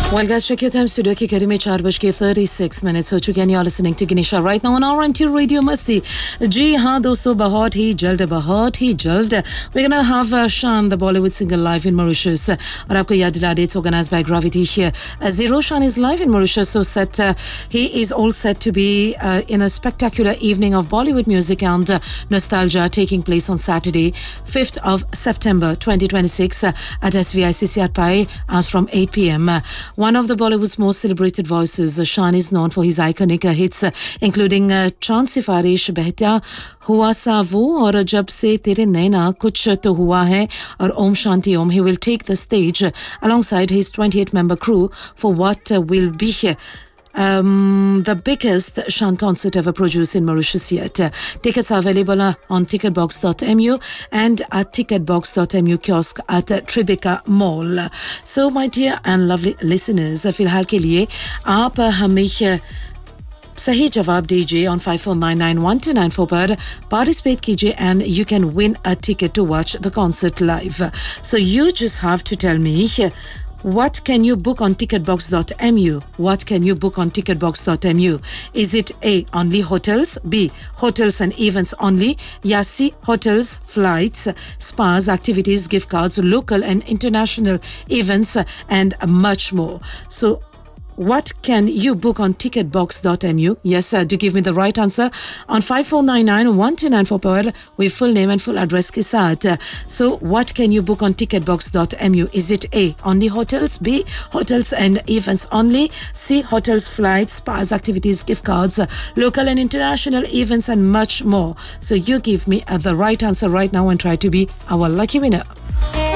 Well, guys, check your time. Studio की घड़ी में 4:36 हो चुके हैं. You're listening to Ganesha right now on RNT Radio Masti. जी हाँ दोस्तों, बहुत ही जल्द we're gonna have Shan, the Bollywood singer, live in Mauritius. और आपको याद दिला दे, it's organized by Gravity here. Zero Shan is live in Mauritius, so he is all set to be in a spectacular evening of Bollywood music and nostalgia taking place on Saturday, 5th of September 2026 at SVICC at Pai as from 8 p.m. One of the Bollywood's most celebrated voices, Shan is known for his iconic hits, including Chand Sifarish, Behta Hua Sa Wo, और जब से तेरे नैना कुछ तो हुआ है, और Om Shanti Om. He will take the stage alongside his 28-member crew for what will be the biggest Shan concert ever produced in Mauritius yet. Tickets are available on ticketbox.mu and at ticketbox.mu kiosk at Tribeca Mall. So, my dear and lovely listeners, फिलहाल के लिए आप हमें सही जवाब दीजिए on 54991294 पर participate कीजिए and you can win a ticket to watch the concert live. So you just have to tell me, what can you book on ticketbox.mu? What can you book on ticketbox.mu? Is it A, only hotels, B, hotels and events only, या C, hotels, flights, spas, activities, gift cards, local and international events and much more? So what can you book on ticketbox.mu? Yes, do give me the right answer on 54991294 पर with full name and full address के साथ. So what can you book on ticketbox.mu? Is it A, only hotels, B, hotels and events only, C, hotels, flights, spas, activities, gift cards, local and international events and much more? So you give me the right answer right now and try to be our lucky winner.